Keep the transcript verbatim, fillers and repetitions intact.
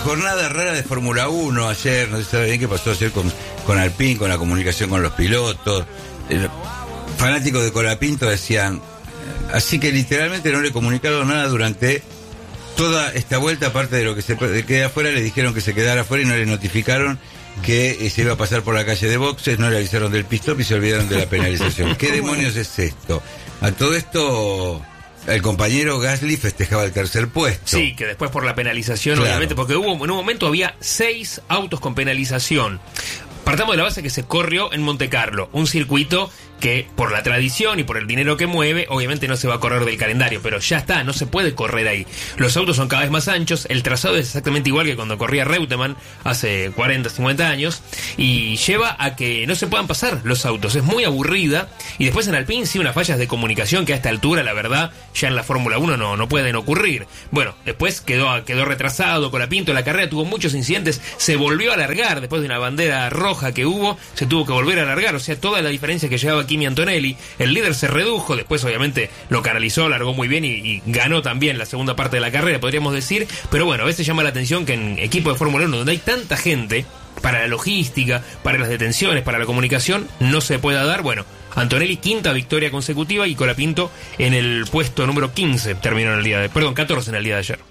jornada rara de Fórmula uno ayer, no se sabe bien qué pasó ayer con, con Alpine, con la comunicación con los pilotos. El, fanáticos de Colapinto decían, así que literalmente no le comunicaron nada durante toda esta vuelta, aparte de lo que se queda afuera, le dijeron que se quedara afuera y no le notificaron que eh, se iba a pasar por la calle de boxes, no le avisaron del pit stop y se olvidaron de la penalización. ¿Qué demonios es esto? A todo esto, el compañero Gasly festejaba el tercer puesto. Sí, que después por la penalización, claro, obviamente, porque hubo en un momento había seis autos con penalización. Partamos de la base que se corrió en Monte Carlo, un circuito que por la tradición y por el dinero que mueve, obviamente no se va a correr del calendario, pero ya está, no se puede correr ahí. Los autos son cada vez más anchos, el trazado es exactamente igual que cuando corría Reutemann hace cuarenta, cincuenta años, y lleva a que no se puedan pasar los autos, es muy aburrida, y después en Alpine sí unas fallas de comunicación que a esta altura, la verdad, ya en la Fórmula uno no, no pueden ocurrir. Bueno, después quedó, quedó retrasado Colapinto, la carrera tuvo muchos incidentes, se volvió a alargar después de una bandera roja que hubo, se tuvo que volver a alargar, o sea, toda la diferencia que llevaba Kimi Antonelli, el líder se redujo, después obviamente lo canalizó, largó muy bien y, y ganó también la segunda parte de la carrera, podríamos decir, pero bueno, a veces llama la atención que en equipo de Fórmula uno donde hay tanta gente, para la logística, para las detenciones, para la comunicación, no se pueda dar. Bueno, Antonelli quinta victoria consecutiva y Colapinto en el puesto número quince terminó en el día de, perdón, catorce en el día de ayer.